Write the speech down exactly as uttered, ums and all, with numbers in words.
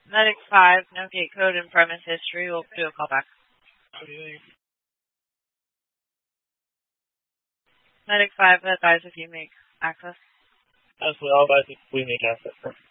Medic five, no gate code and premise history. We'll do a callback. Medic five, advise if you make access. Absolutely, I'll advise if we make access.